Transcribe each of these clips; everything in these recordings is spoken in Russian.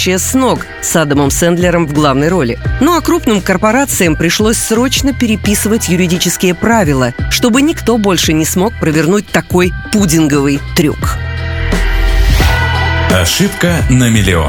сводящая с ног, с Адамом Сэндлером в главной роли. Ну а крупным корпорациям пришлось срочно переписывать юридические правила, чтобы никто больше не смог провернуть такой пудинговый трюк. Ошибка на миллион.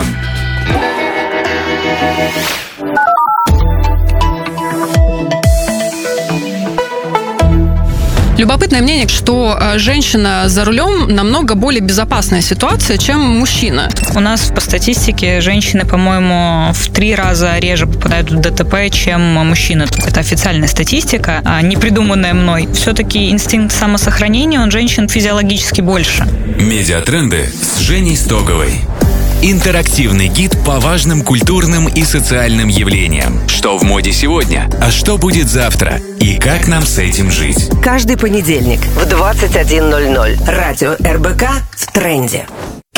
Любопытное мнение, что женщина за рулем намного более безопасная ситуация, чем мужчина. У нас по статистике женщины, по-моему, в 3 раза реже попадают в ДТП, чем мужчины. Это официальная статистика, не придуманная мной. Все-таки инстинкт самосохранения, он женщин физиологически больше. Медиатренды с Женей Стоговой. Интерактивный гид по важным культурным и социальным явлениям. Что в моде сегодня, а что будет завтра? И как нам с этим жить? Каждый понедельник в 21:00. Радио РБК в тренде.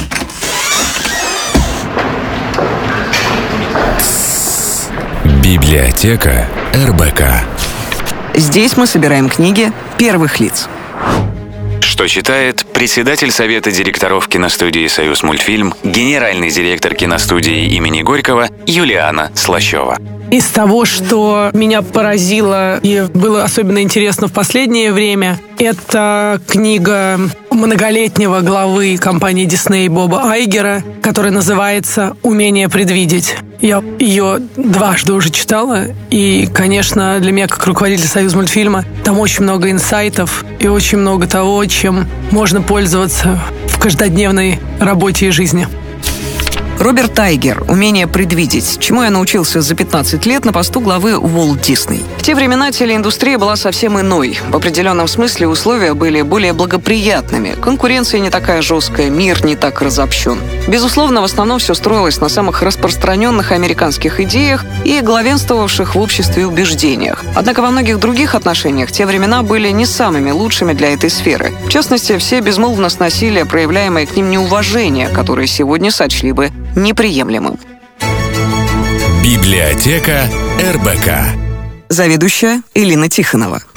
Библиотека РБК. Здесь мы собираем книги первых лиц. Что читает председатель Совета директоров киностудии «Союзмультфильм», генеральный директор киностудии имени Горького Юлиана Слащева. Из того, что меня поразило и было особенно интересно в последнее время, это книга многолетнего главы компании Disney Боба Айгера, которая называется «Умение предвидеть». Я ее 2 уже читала, и, конечно, для меня, как руководителя Союзмультфильма, там очень много инсайтов и очень много того, чем можно пользоваться в каждодневной работе и жизни. Роберт Айгер «Умение предвидеть», чему я научился за 15 лет на посту главы Walt Disney. В те времена телеиндустрия была совсем иной. В определенном смысле условия были более благоприятными. Конкуренция не такая жесткая, мир не так разобщен. Безусловно, в основном все строилось на самых распространенных американских идеях и главенствовавших в обществе убеждениях. Однако во многих других отношениях те времена были не самыми лучшими для этой сферы. В частности, все безмолвно сносили проявляемое к ним неуважение, которое сегодня сочли бы неприемлемым. Библиотека РБК. Заведующая Элина Тихонова.